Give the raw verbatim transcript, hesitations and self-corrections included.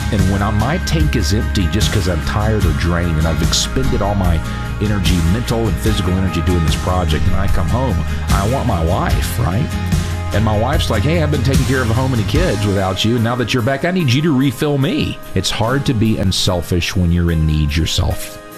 And when I, my tank is empty just because I'm tired or drained and I've expended all my energy, mental and physical energy doing this project, and I come home, I want my wife, right? And my wife's like, hey, I've been taking care of the home and the kids without you. And now that you're back, I need you to refill me. It's hard to be unselfish when you're in need yourself.